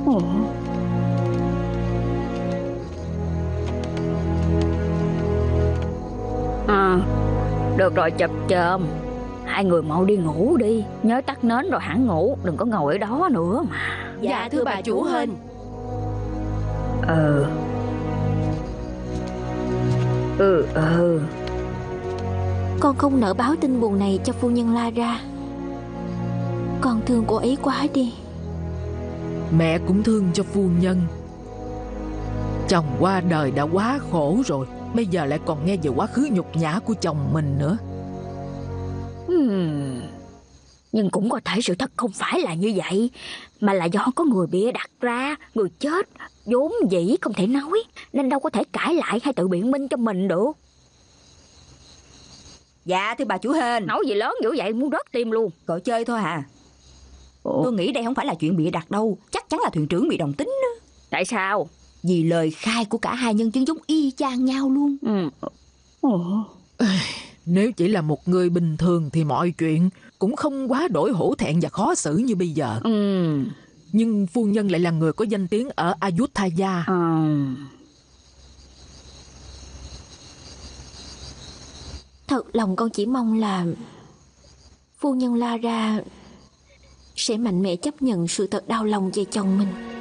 Ồ. À, được rồi chập chờm, hai người mau đi ngủ đi. Nhớ tắt nến rồi hẳn ngủ, đừng có ngồi ở đó nữa mà. Dạ thưa bà chủ hên. Ừ. Con không nỡ báo tin buồn này cho phu nhân Lara. Con thương cô ấy quá đi. Mẹ cũng thương cho phu nhân. Chồng qua đời đã quá khổ rồi, bây giờ lại còn nghe về quá khứ nhục nhã của chồng mình nữa. Nhưng cũng có thể sự thật không phải là như vậy, mà là do có người bịa đặt ra. Người chết vốn dĩ không thể nói, nên đâu có thể cãi lại hay tự biện minh cho mình được. Dạ thưa bà chủ hên. Nói gì lớn dữ vậy, muốn rớt tim luôn. Cậu chơi thôi à. Tôi nghĩ đây không phải là chuyện bịa đặt đâu. Chắc chắn là thuyền trưởng bị đồng tính đó. Tại sao? Vì lời khai của cả hai nhân chứng giống y chang nhau luôn. Nếu chỉ là một người bình thường thì mọi chuyện cũng không quá đổi hổ thẹn và khó xử như bây giờ. Nhưng phu nhân lại là người có danh tiếng ở Ayutthaya. Thật lòng con chỉ mong là phu nhân Lara sẽ mạnh mẽ chấp nhận sự thật đau lòng về chồng mình.